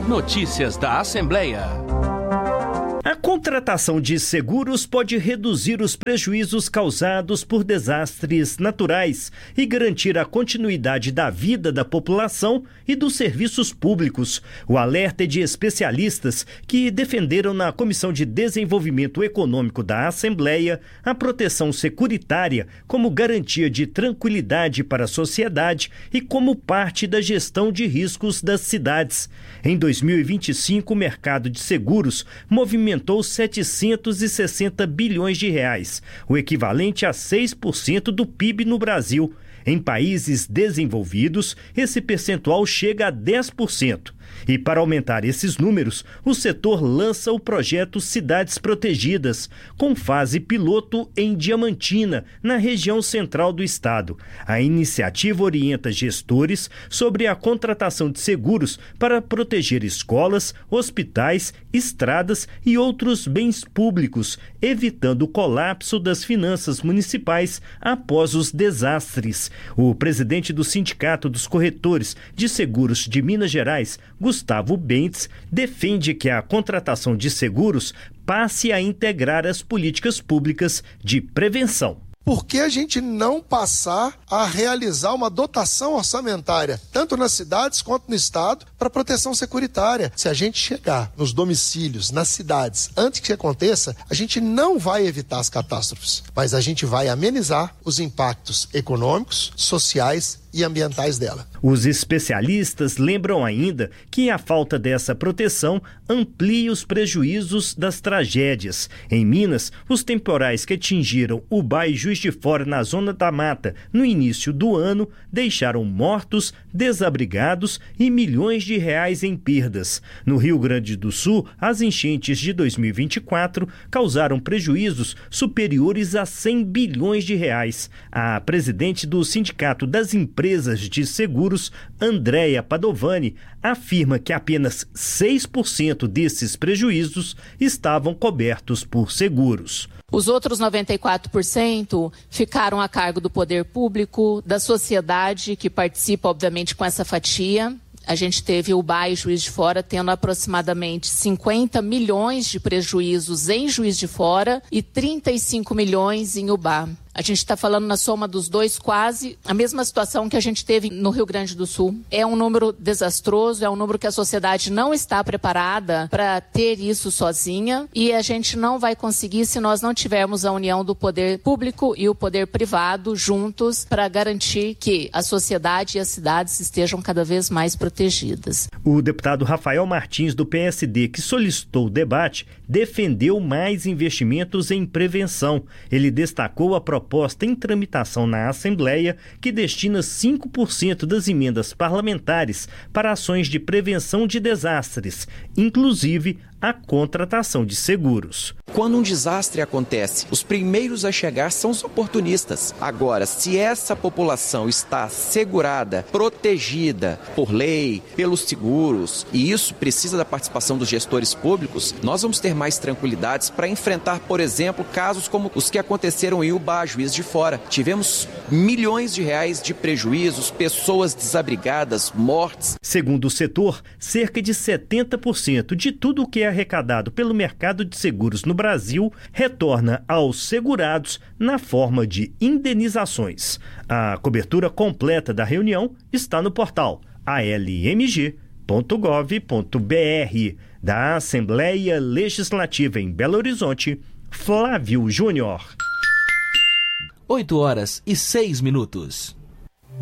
Notícias da Assembleia. A contratação de seguros pode reduzir os prejuízos causados por desastres naturais e garantir a continuidade da vida da população e dos serviços públicos. O alerta é de especialistas que defenderam na Comissão de Desenvolvimento Econômico da Assembleia a proteção securitária como garantia de tranquilidade para a sociedade e como parte da gestão de riscos das cidades. Em 2025, o mercado de seguros movimentou 760 bilhões de reais, o equivalente a 6% do PIB no Brasil. Em países desenvolvidos, esse percentual chega a 10%. E para aumentar esses números, o setor lança o projeto Cidades Protegidas, com fase piloto em Diamantina, na região central do estado. A iniciativa orienta gestores sobre a contratação de seguros para proteger escolas, hospitais, estradas e outros bens públicos, evitando o colapso das finanças municipais após os desastres. O presidente do Sindicato dos Corretores de Seguros de Minas Gerais, Gustavo Bentes, defende que a contratação de seguros passe a integrar as políticas públicas de prevenção. Por que a gente não passar a realizar uma dotação orçamentária, tanto nas cidades quanto no estado, para proteção securitária? Se a gente chegar nos domicílios, nas cidades, antes que aconteça, a gente não vai evitar as catástrofes, mas a gente vai amenizar os impactos econômicos, sociais e ambientais dela. Os especialistas lembram ainda que a falta dessa proteção amplia os prejuízos das tragédias. Em Minas, os temporais que atingiram Ubá e Juiz de Fora na Zona da Mata no início do ano deixaram mortos, desabrigados e milhões de reais em perdas. No Rio Grande do Sul, as enchentes de 2024 causaram prejuízos superiores a 100 bilhões de reais. A presidente do Sindicato das Empresas de Seguros, Andréia Padovani, afirma que apenas 6% desses prejuízos estavam cobertos por seguros. Os outros 94% ficaram a cargo do poder público, da sociedade, que participa, obviamente, com essa fatia. A gente teve o Ubá e Juiz de Fora tendo aproximadamente 50 milhões de prejuízos em Juiz de Fora e 35 milhões em Ubá. A gente está falando na soma dos dois quase a mesma situação que a gente teve no Rio Grande do Sul. É um número desastroso, é um número que a sociedade não está preparada para ter isso sozinha e a gente não vai conseguir se nós não tivermos a união do poder público e o poder privado juntos para garantir que a sociedade e as cidades estejam cada vez mais protegidas. O deputado Rafael Martins, do PSD, que solicitou o debate, defendeu mais investimentos em prevenção. Ele destacou a proposta em tramitação na Assembleia, que destina 5% das emendas parlamentares para ações de prevenção de desastres, inclusive a contratação de seguros. Quando um desastre acontece, os primeiros a chegar são os oportunistas. Agora, se essa população está segurada, protegida por lei, pelos seguros, e isso precisa da participação dos gestores públicos, nós vamos ter mais tranquilidades para enfrentar, por exemplo, casos como os que aconteceram em Ubá, Juiz de Fora. Tivemos milhões de reais de prejuízos, pessoas desabrigadas, mortes. Segundo o setor, cerca de 70% de tudo o que é arrecadado pelo mercado de seguros no Brasil retorna aos segurados na forma de indenizações. A cobertura completa da reunião está no portal almg.gov.br. Da Assembleia Legislativa em Belo Horizonte, Flávio Júnior. 8 horas e 6 minutos.